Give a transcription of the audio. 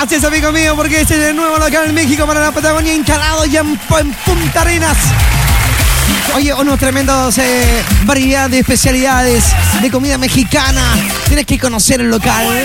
Así es, amigo mío, porque este es el nuevo local en México para la Patagonia, instalado ya en Punta Arenas. Oye, unos tremendos variedad de especialidades de comida mexicana. Tienes que conocer el local.